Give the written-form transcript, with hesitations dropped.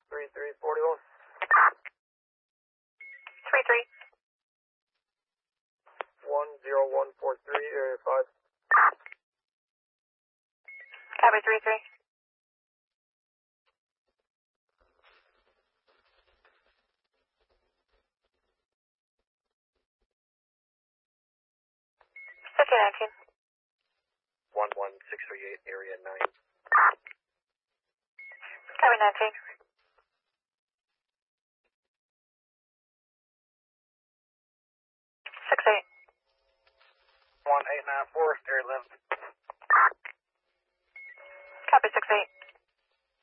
3341. 33. 10143, area 5. Copy 33. Okay, 19. 11638, area 9. Copy 19. 68. 1894, area 11. Copy 68.